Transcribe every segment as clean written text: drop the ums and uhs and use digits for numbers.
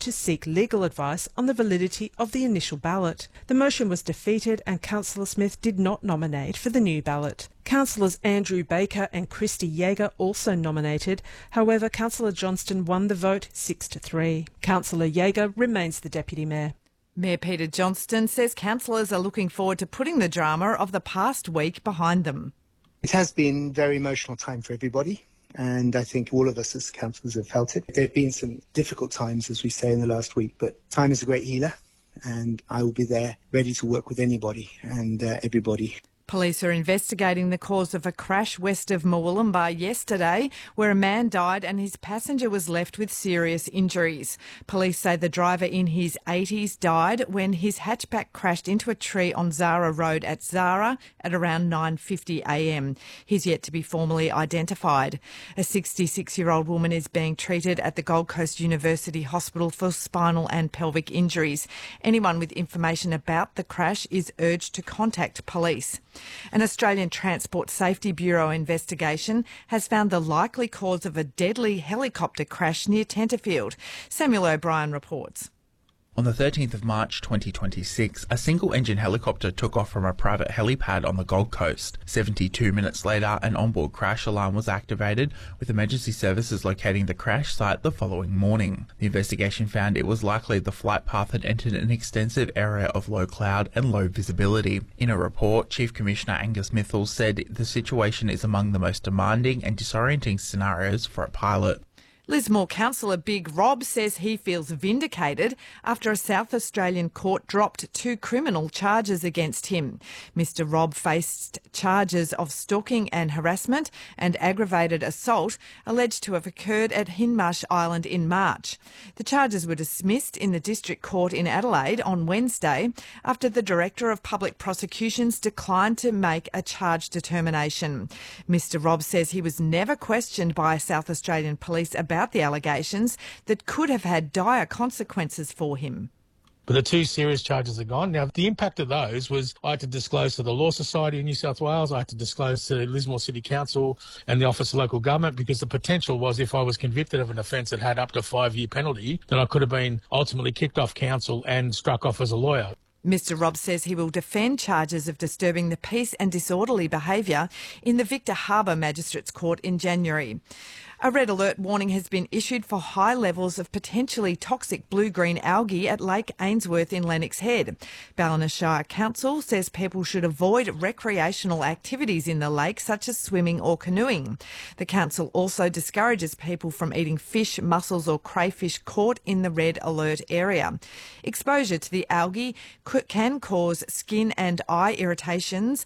to seek legal advice on the validity of the initial ballot. The motion was defeated and Councillor Smith did not nominate for the new ballot. Councillors Andrew Baker and Christy Yeager also nominated. However, Councillor Johnston won the vote 6-3. Councillor Yeager remains the Deputy Mayor. Mayor Peter Johnston says councillors are looking forward to putting the drama of the past week behind them. It has been a very emotional time for everybody, and I think all of us as councillors have felt it. There have been some difficult times, as we say, in the last week, but time is a great healer, and I will be there ready to work with anybody and everybody. Police are investigating the cause of a crash west of Murwillumbah yesterday where a man died and his passenger was left with serious injuries. Police say the driver in his 80s died when his hatchback crashed into a tree on Zara Road at Zara at around 9:50am. He's yet to be formally identified. A 66-year-old woman is being treated at the Gold Coast University Hospital for spinal and pelvic injuries. Anyone with information about the crash is urged to contact police. An Australian Transport Safety Bureau investigation has found the likely cause of a deadly helicopter crash near Tenterfield. Samuel O'Brien reports. On the 13th of March 2026, a single-engine helicopter took off from a private helipad on the Gold Coast. 72 minutes later, an onboard crash alarm was activated, with emergency services locating the crash site the following morning. The investigation found it was likely the flight path had entered an extensive area of low cloud and low visibility. In a report, Chief Commissioner Angus Mithell said the situation is among the most demanding and disorienting scenarios for a pilot. Lismore councillor Big Rob says he feels vindicated after a South Australian court dropped 2 criminal charges against him. Mr Rob faced charges of stalking and harassment and aggravated assault alleged to have occurred at Hindmarsh Island in March. The charges were dismissed in the District Court in Adelaide on Wednesday after the Director of Public Prosecutions declined to make a charge determination. Mr Rob says he was never questioned by South Australian Police about the allegations that could have had dire consequences for him. But the 2 serious charges are gone. Now, the impact of those was I had to disclose to the Law Society of New South Wales, I had to disclose to Lismore City Council and the Office of Local Government, because the potential was if I was convicted of an offence that had up to 5-year penalty, then I could have been ultimately kicked off council and struck off as a lawyer. Mr Rob says he will defend charges of disturbing the peace and disorderly behaviour in the Victor Harbour Magistrates Court in January. A red alert warning has been issued for high levels of potentially toxic blue-green algae at Lake Ainsworth in Lennox Head. Ballina Shire Council says people should avoid recreational activities in the lake such as swimming or canoeing. The council also discourages people from eating fish, mussels or crayfish caught in the red alert area. Exposure to the algae can cause skin and eye irritations,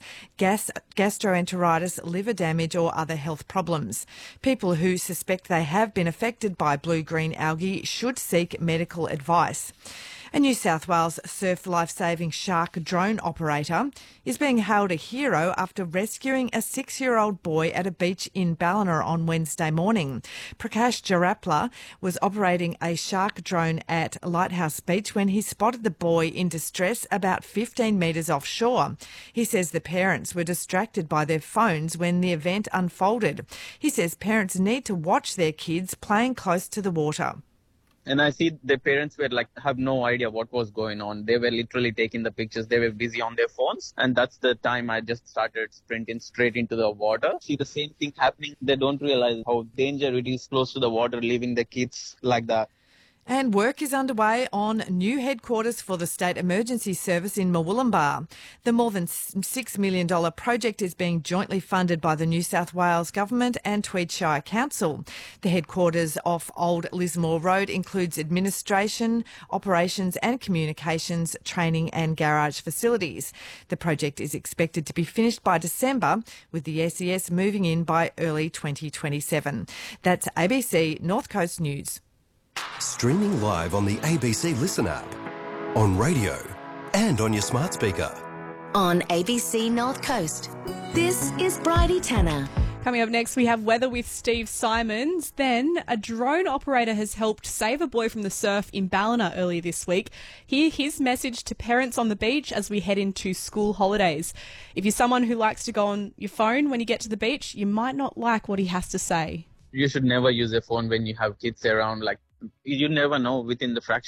gastroenteritis, liver damage or other health problems. People who suspect they have been affected by blue-green algae should seek medical advice. A New South Wales surf life-saving shark drone operator is being hailed a hero after rescuing a 6-year-old boy at a beach in Ballina on Wednesday morning. Prakash Jarapla was operating a shark drone at Lighthouse Beach when he spotted the boy in distress about 15 metres offshore. He says the parents were distracted by their phones when the event unfolded. He says parents need to watch their kids playing close to the water. And I see the parents were have no idea what was going on. They were literally taking the pictures. They were busy on their phones. And that's the time I just started sprinting straight into the water. See the same thing happening. They don't realize how dangerous it is close to the water, leaving the kids like that. And work is underway on new headquarters for the State Emergency Service in Murwillumbah. The more than $6 million project is being jointly funded by the New South Wales Government and Tweed Shire Council. The headquarters off Old Lismore Road includes administration, operations and communications, training and garage facilities. The project is expected to be finished by December, with the SES moving in by early 2027. That's ABC North Coast News. Streaming live on the ABC Listen app, on radio and on your smart speaker. On ABC North Coast, this is Bridie Tanner. Coming up next, we have weather with Steve Simons. Then, a drone operator has helped save a boy from the surf in Ballina earlier this week. Hear his message to parents on the beach as we head into school holidays. If you're someone who likes to go on your phone when you get to the beach, you might not like what he has to say. You should never use a phone when you have kids around. You never know within the fraction